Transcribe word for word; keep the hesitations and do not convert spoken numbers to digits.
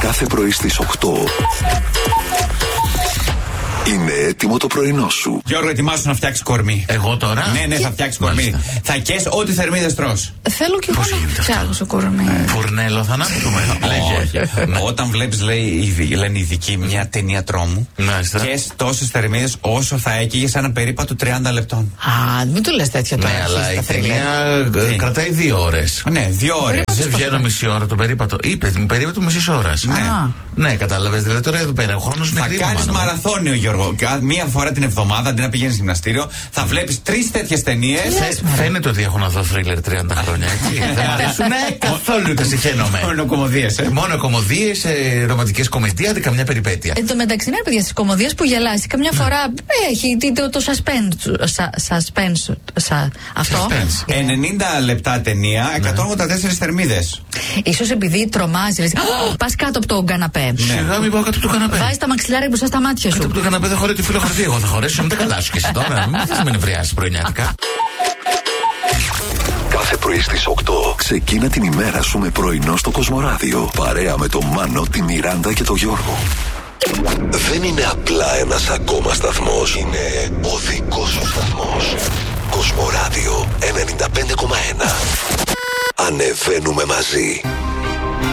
Κάθε πρωί στις οκτώ είναι έτοιμο το πρωινό σου. Γιώργο, ετοιμάσου να φτιάξει κορμί. Εγώ τώρα? Ναι, ναι, θα φτιάξει κορμί. Θα καις ό,τι θερμίδες τρως. Θέλω και εγώ να φτιάξω κορμί. Φουρνέλο θα ανάψουμε. Όταν βλέπεις, λένε οι ειδικοί, μια ταινία τρόμου, καις τόσες θερμίδες όσο θα έκαιγες ένα περίπατο τριάντα λεπτών. Α, μην του λες τέτοια τώρα. Ναι, αλλά η ταινία κρατάει δύο ώρες. Ναι, δύο ώρες. Δεν βγαίνω μισή ώρα το περίπατο. Είπε μου περίπατο μισή ώρα. Ναι, κατάλαβες. Δηλαδή τώρα εδώ πέρα ο χρόνος είναι γρήγορα. Θα κάνεις μαραθώνιο, Γιώργο. Μία φορά την εβδομάδα, αντί να πηγαίνεις γυμναστήριο, θα βλέπεις τρεις τέτοιες ταινίες. Φαίνεται ότι έχω να δω θρίλερ τριάντα χρόνια, έτσι. Δεν μ' αρέσουν καθόλου, τα συχαίνομαι. Μόνο κομμωδίες, ε. Μόνο κομμωδίες, ρομαντικές κομμωδίες, άντε καμιά περιπέτεια. Εν τω μεταξύ, ναι, παιδιά, στις κομμωδίες που γελάσει, καμιά φορά έχει το suspense. Αυτό. ενενήντα λεπτά ταινία, εκατόν ογδόντα τέσσερις θερμίδες. Ίσως επειδή τρομάζει, πας κάτω από τον καναπέ. Σιγά μην πάω κάτω από το καναπέ. Βάζεις τα μαξιλάρια μπροστά στα μάτια σου. Κάτω από το καναπέ δεν χωράει τη φιλοχαρτία. Εγώ θα χωρέσω, μην τα καλά σου και εσύ τώρα. Μην θες με νευριάσεις πρωινιάτικα. Κάθε πρωί στις οκτώ ξεκίνα την ημέρα σου με πρωινό στο Κοσμοράδιο. Παρέα με τον Μάνο, τη Μιράντα και τον Γιώργο. Δεν είναι απλά ένας ακόμα σταθμός. Είναι ο δικός σου σταθμός. Κοσμοράδιο ενενήντα πέντε κόμμα ένα. Ανεβαίνουμε μαζί.